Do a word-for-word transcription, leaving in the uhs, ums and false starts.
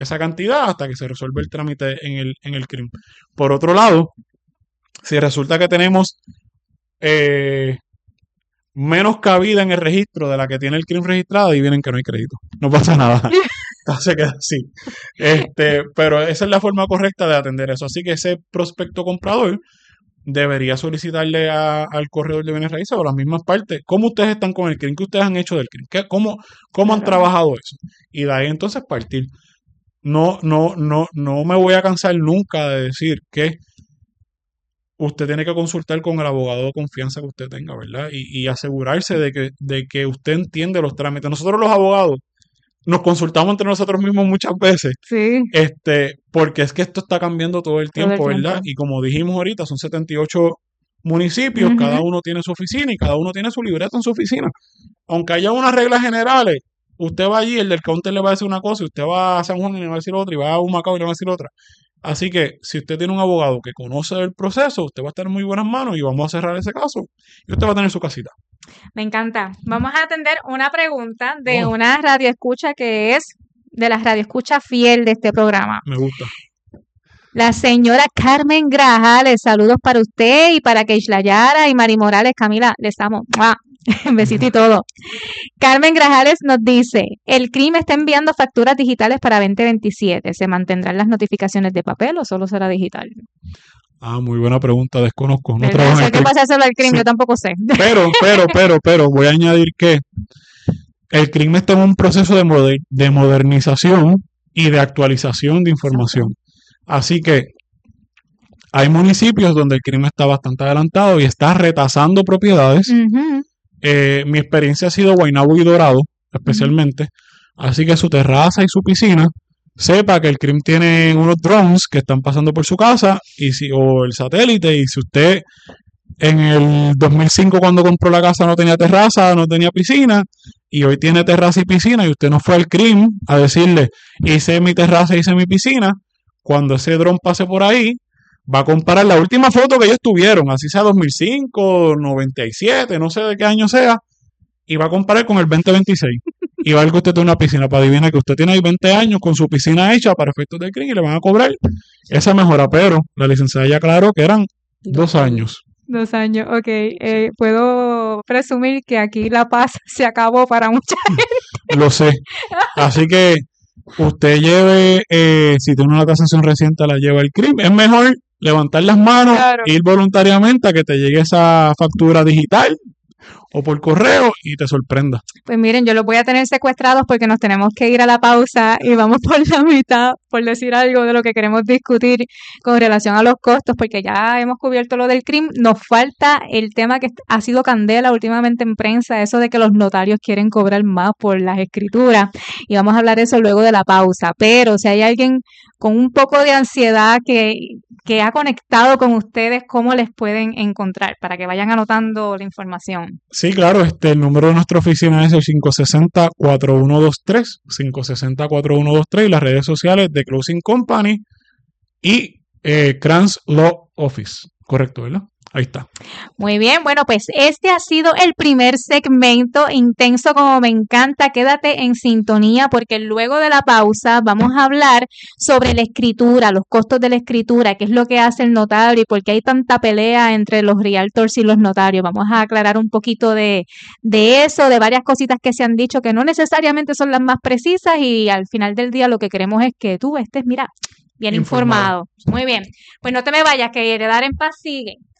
esa cantidad hasta que se resuelve el trámite en el, en el C R I M. Por otro lado, si resulta que tenemos eh, menos cabida en el registro de la que tiene el C R I M registrada, adivinen que no hay crédito. No pasa nada. Se queda así. Este, pero esa es la forma correcta de atender eso. Así que ese prospecto comprador debería solicitarle a- al corredor de bienes raíces o las mismas partes cómo ustedes están con el C R I M, qué ustedes han hecho del C R I M, ¿Qué- cómo, cómo han Claro. trabajado eso. Y de ahí entonces partir. No, no, no, no me voy a cansar nunca de decir que usted tiene que consultar con el abogado de confianza que usted tenga, ¿verdad? Y, y asegurarse de que, de que usted entiende los trámites. Nosotros los abogados nos consultamos entre nosotros mismos muchas veces, Sí, este, porque es que esto está cambiando todo el todo el tiempo, ¿verdad? tiempo. Y como dijimos ahorita, son setenta y ocho municipios, cada Ujú. uno tiene su oficina y cada uno tiene su libreta en su oficina. Aunque haya unas reglas generales, usted va allí, el del counter le va a decir una cosa, y usted va a San Juan y le va a decir otra, y va a Humacao y le va a decir otra. Así que si usted tiene un abogado que conoce el proceso, usted va a estar en muy buenas manos y vamos a cerrar ese caso y usted va a tener su casita. Me encanta. Vamos a atender una pregunta de Oh, una radioescucha que es de las radioescuchas fiel de este programa. me gusta. La señora Carmen Grajales, saludos para usted y para Keishla Yara y Mari Morales. Camila, les amo. ¡Mua! Besito y todo. Carmen Grajales nos dice, el C R I M está enviando facturas digitales para veinte veintisiete. ¿Se mantendrán las notificaciones de papel o solo será digital? Ah, muy buena pregunta, desconozco. No ¿Verdad? trabajo Eso en hay el que C R I M. pasárselo al C R I M, Sí, yo tampoco sé. pero, pero, pero, pero, voy a añadir que el C R I M está en un proceso de, moder- de modernización y de actualización de Exacto. información. Así que hay municipios donde el C R I M está bastante adelantado y está retasando propiedades. Ujú, Eh, mi experiencia ha sido Guaynabo y Dorado, ujú. especialmente. Así que su terraza y su piscina, sepa que el C R I M tiene unos drones que están pasando por su casa y si, o el satélite. Y si usted en el dos mil cinco cuando compró la casa no tenía terraza, no tenía piscina, y hoy tiene terraza y piscina, y usted no fue al C R I M a decirle, hice mi terraza, hice mi piscina, cuando ese dron pase por ahí, va a comparar la última foto que ellos tuvieron, así sea dos mil cinco, noventa y siete, no sé de qué año sea, y va a comparar con el veinte veintiséis. Y va a ver que usted tiene una piscina, para adivinar que usted tiene ahí veinte años con su piscina hecha para efectos de C R I M y le van a cobrar esa mejora, pero la licenciada ya aclaró que eran dos Dos años. años. Dos años, ok. Eh, puedo presumir que aquí la paz se acabó para mucha Lo sé. Así que usted lleve, eh, si tiene una tasación reciente, la lleva al C R I M. Es mejor levantar las manos, Claro. ir voluntariamente a que te llegue esa factura digital o por correo y te sorprenda. Pues miren, yo los voy a tener secuestrados porque nos tenemos que ir a la pausa y vamos por la mitad, por decir algo de lo que queremos discutir con relación a los costos, porque ya hemos cubierto lo del C R I M. Nos falta el tema que ha sido candela últimamente en prensa, eso de que los notarios quieren cobrar más por las escrituras. Y vamos a hablar de eso luego de la pausa. Pero si hay alguien con un poco de ansiedad que, que ha conectado con ustedes, ¿cómo les pueden encontrar? Para que vayan anotando la información. Sí, claro, este, el número de nuestra oficina es el cinco seis cero, cuatro uno dos tres, cinco seis cero, cuatro uno dos tres y las redes sociales de Closing Company y eh, Kranz Law Office. Correcto, ¿verdad? Ahí está. Muy bien, bueno, pues este ha sido el primer segmento intenso como me encanta. Quédate en sintonía porque luego de la pausa vamos a hablar sobre la escritura, los costos de la escritura, qué es lo que hace el notario y por qué hay tanta pelea entre los realtors y los notarios. Vamos a aclarar un poquito de, de eso, de varias cositas que se han dicho que no necesariamente son las más precisas y al final del día lo que queremos es que tú estés, mira, bien Informado. informado. Muy bien, pues no te me vayas, que Heredar en Paz sigue.